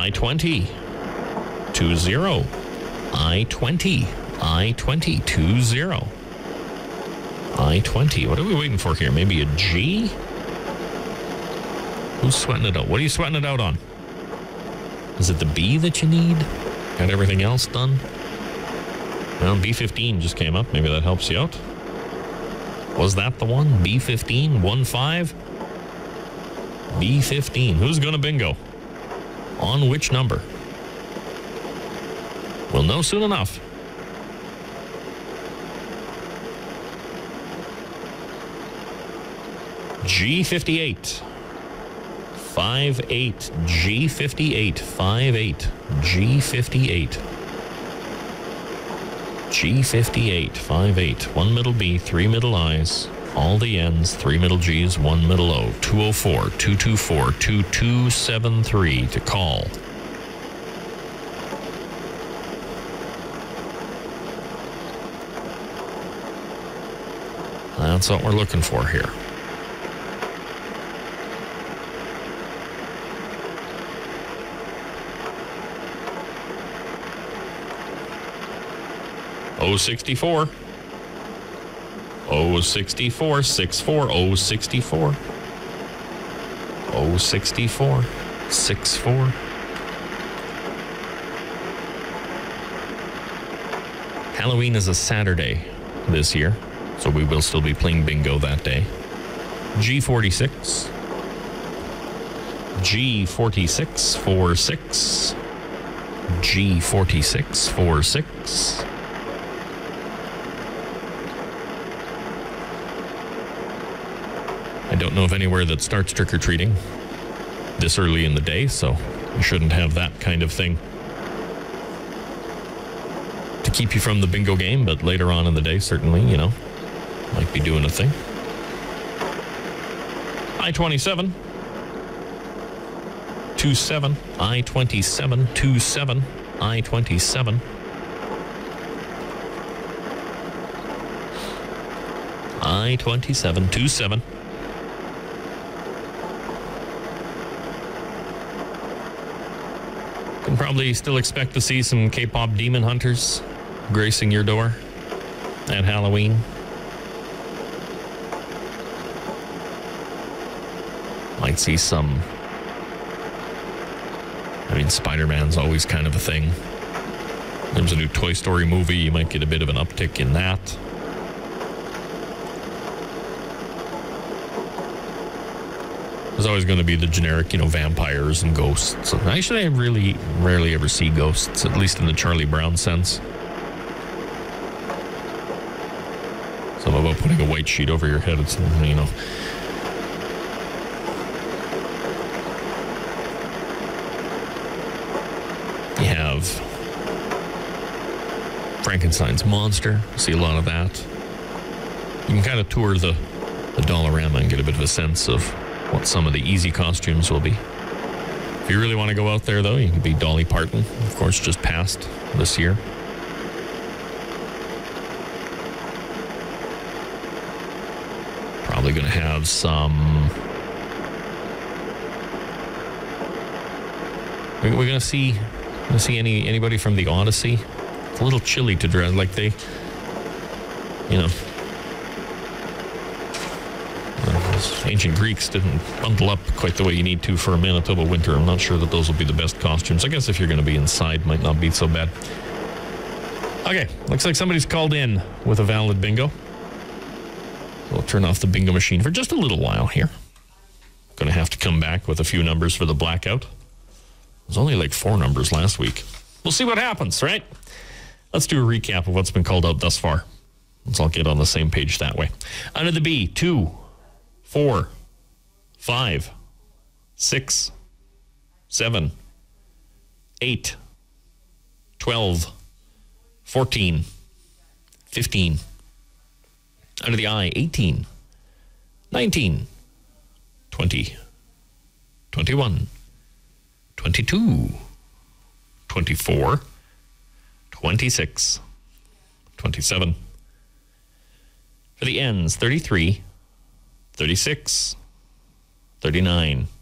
I-20. 20. I-20. I-20. 20. I-20. What are we waiting for here? Maybe a G? Who's sweating it out? What are you sweating it out on? Is it the B that you need? Got everything else done? Well, B15 just came up. Maybe that helps you out. Was that the one? B15? 1-5? B15. Who's going to bingo? On which number? We'll know soon enough. G58. 58. G58. 58. G58. G58. 58. One middle B, three middle I's. All the N's, three middle G's, one middle O. 204-224-2273 to call. That's what we're looking for here. O64. O64. 64. O64. O64. 64. Halloween is a Saturday this year, so we will still be playing bingo that day. G46. G46. 46. G46. 46. I don't know of anywhere that starts trick-or-treating this early in the day, so you shouldn't have that kind of thing to keep you from the bingo game, but later on in the day, certainly, might be doing a thing. I-27. 27. I-27. 27. I-27. I-27. 27. Can probably still expect to see some K-pop demon hunters gracing your door at Halloween. Might see some. Spider-Man's always kind of a thing. There's a new Toy Story movie. You might get a bit of an uptick in that. There's always going to be the generic, vampires and ghosts. Actually, I really rarely ever see ghosts, at least in the Charlie Brown sense. Something about putting a white sheet over your head, it's, You have Frankenstein's monster. See a lot of that. You can kind of tour the Dollarama and get a bit of a sense of what some of the easy costumes will be. If you really want to go out there, though, you can be Dolly Parton, of course, just passed this year. Probably going to have some. We're going to see anybody from the Odyssey. It's a little chilly to dress like they, ancient Greeks didn't bundle up quite the way you need to for a Manitoba winter. I'm not sure that those will be the best costumes. I guess if you're going to be inside, might not be so bad. Okay, looks like somebody's called in with a valid bingo. We'll turn off the bingo machine for just a little while here. Going to have to come back with a few numbers for the blackout. It was only like 4 numbers last week. We'll see what happens, right? Let's do a recap of what's been called out thus far. Let's all get on the same page that way. Under the B, 2, 4, 5, 6, 7, 8, 12, 14, 15. Under the I, 18, 19, 20, 21, 22, 24, 26, 27. For the N's, 33, 36, 39,